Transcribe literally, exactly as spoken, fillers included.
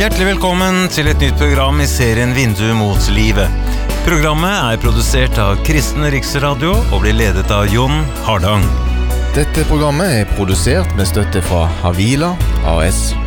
Hjertelig velkommen til et nytt program i serien Vindu mot livet. Programmet er produsert av Kristen Riksradio og blir ledet av Jon Hardang. Dette programmet er produsert med støtte fra Havila A S.